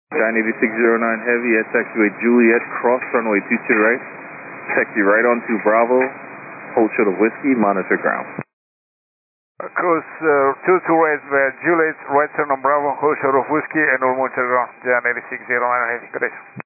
John 8609 Heavy, taxiway Juliet, cross runway 22 right. Taxi right onto Bravo, hold short of Whiskey, monitor ground. Course 22 right via Juliet, right turn on Bravo, hold short of Whiskey, and all monitor ground, John 8609 Heavy, good day.